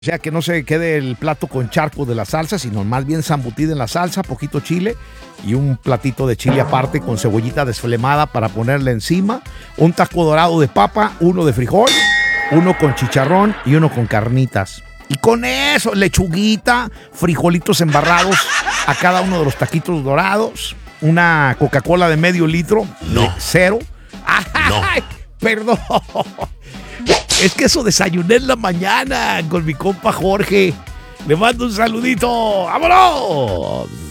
O sea, que no se quede el plato con charco de la salsa, sino más bien zambutida en la salsa, poquito chile y un platito de chile aparte con cebollita desflemada para ponerle encima, un taco dorado de papa, uno de frijol, uno con chicharrón y uno con carnitas. Y con eso, lechuguita, frijolitos embarrados a cada uno de los taquitos dorados, una Coca-Cola de medio litro, No. cero. ¡Ay! Perdón. Es que eso desayuné en la mañana con mi compa Jorge. Le mando un saludito. ¡Vámonos!